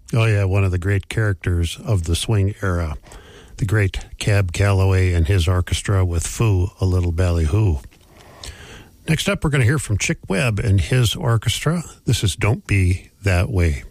Oh, yeah, one of the great characters of the swing era. The great Cab Calloway and his orchestra with Foo, A Little Ballyhoo. Next up, we're going to hear from Chick Webb and his orchestra. This is Don't Be That Way.